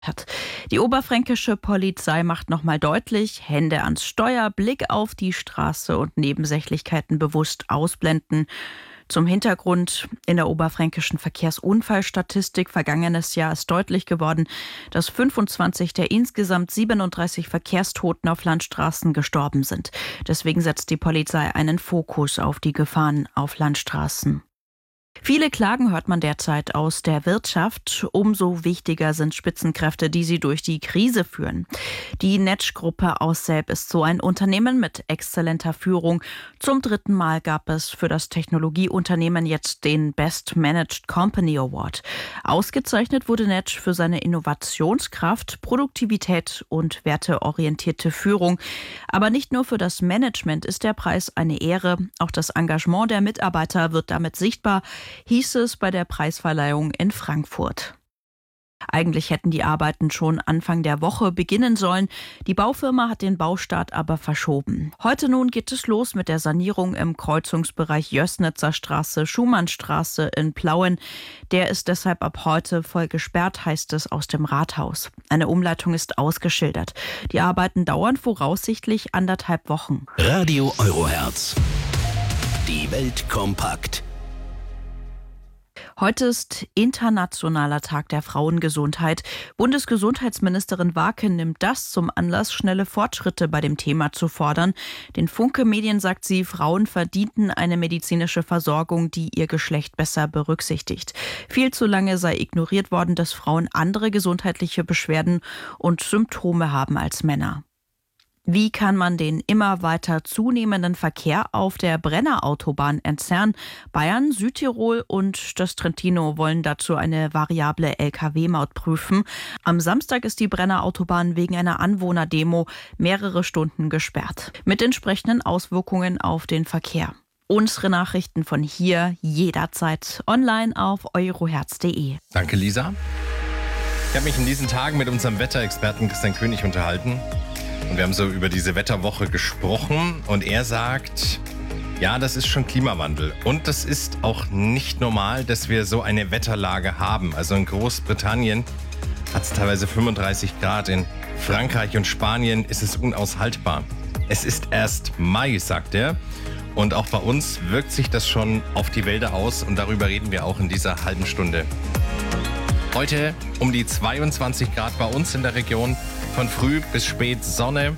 hat. Die oberfränkische Polizei macht nochmal deutlich, Hände ans Steuer, Blick auf die Straße und Nebensächlichkeiten bewusst ausblenden. Zum Hintergrund: In der oberfränkischen Verkehrsunfallstatistik vergangenes Jahr ist deutlich geworden, dass 25 der insgesamt 37 Verkehrstoten auf Landstraßen gestorben sind. Deswegen setzt die Polizei einen Fokus auf die Gefahren auf Landstraßen. Viele Klagen hört man derzeit aus der Wirtschaft. Umso wichtiger sind Spitzenkräfte, die sie durch die Krise führen. Die Netsch-Gruppe aus Selb ist so ein Unternehmen mit exzellenter Führung. Zum 3. Mal gab es für das Technologieunternehmen jetzt den Best Managed Company Award. Ausgezeichnet wurde Netsch für seine Innovationskraft, Produktivität und werteorientierte Führung. Aber nicht nur für das Management ist der Preis eine Ehre. Auch das Engagement der Mitarbeiter wird damit sichtbar, hieß es bei der Preisverleihung in Frankfurt. Eigentlich hätten die Arbeiten schon Anfang der Woche beginnen sollen. Die Baufirma hat den Baustart aber verschoben. Heute nun geht es los mit der Sanierung im Kreuzungsbereich Jößnitzer Straße, Schumannstraße in Plauen. Der ist deshalb ab heute voll gesperrt, heißt es aus dem Rathaus. Eine Umleitung ist ausgeschildert. Die Arbeiten dauern voraussichtlich 1,5 Wochen. Radio Eurohertz. Die Welt kompakt. Heute ist Internationaler Tag der Frauengesundheit. Bundesgesundheitsministerin Warke nimmt das zum Anlass, schnelle Fortschritte bei dem Thema zu fordern. Den Funke Medien sagt sie, Frauen verdienten eine medizinische Versorgung, die ihr Geschlecht besser berücksichtigt. Viel zu lange sei ignoriert worden, dass Frauen andere gesundheitliche Beschwerden und Symptome haben als Männer. Wie kann man den immer weiter zunehmenden Verkehr auf der Brennerautobahn entzerren? Bayern, Südtirol und das Trentino wollen dazu eine variable Lkw-Maut prüfen. Am Samstag ist die Brennerautobahn wegen einer Anwohnerdemo mehrere Stunden gesperrt. Mit entsprechenden Auswirkungen auf den Verkehr. Unsere Nachrichten von hier jederzeit online auf eurohertz.de. Danke, Lisa. Ich habe mich in diesen Tagen mit unserem Wetterexperten Christian König unterhalten. Und wir haben so über diese Wetterwoche gesprochen und er sagt, ja, das ist schon Klimawandel. Und das ist auch nicht normal, dass wir so eine Wetterlage haben. Also in Großbritannien hat es teilweise 35 Grad, in Frankreich und Spanien ist es unaushaltbar. Es ist erst Mai, sagt er. Und auch bei uns wirkt sich das schon auf die Wälder aus und darüber reden wir auch in dieser halben Stunde. Heute um die 22 Grad bei uns in der Region. Von früh bis spät Sonne,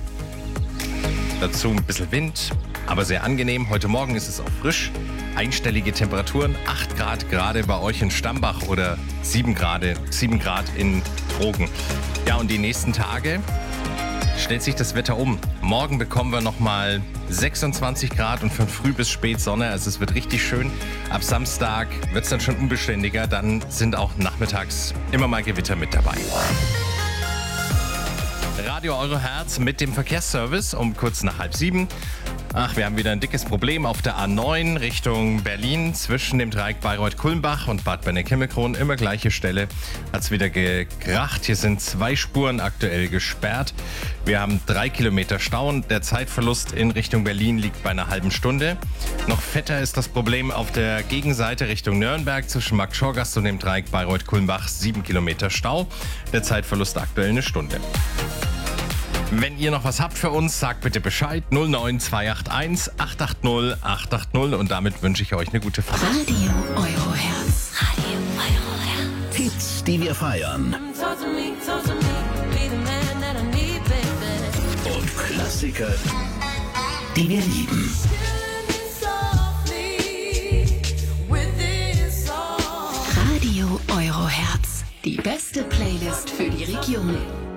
dazu ein bisschen Wind, aber sehr angenehm. Heute Morgen ist es auch frisch, einstellige Temperaturen, 8 Grad gerade bei euch in Stambach oder 7 Grad in Trogen. Ja, und die nächsten Tage stellt sich das Wetter um. Morgen bekommen wir nochmal 26 Grad und von früh bis spät Sonne, also es wird richtig schön. Ab Samstag wird es dann schon unbeständiger, dann sind auch nachmittags immer mal Gewitter mit dabei. Radio Eurohertz mit dem Verkehrsservice um kurz nach 6:30. Ach, wir haben wieder ein dickes Problem auf der A9 Richtung Berlin zwischen dem Dreieck Bayreuth-Kulmbach und Bad Benneck-Himmelkron. Immer gleiche Stelle hat es wieder gekracht. Hier sind 2 Spuren aktuell gesperrt. Wir haben 3 Kilometer Stau und der Zeitverlust in Richtung Berlin liegt bei einer halben Stunde. Noch fetter ist das Problem auf der Gegenseite Richtung Nürnberg zwischen Markt-Schorgast und dem Dreieck Bayreuth-Kulmbach. 7 Kilometer Stau. Der Zeitverlust aktuell eine Stunde. Wenn ihr noch was habt für uns, sagt bitte Bescheid. 09281 880 880 und damit wünsche ich euch eine gute Fahrt. Radio Eurohertz. Radio Eurohertz. Hits, die wir feiern. Und Klassiker, die wir lieben. Radio Eurohertz. Die beste Playlist für die Region.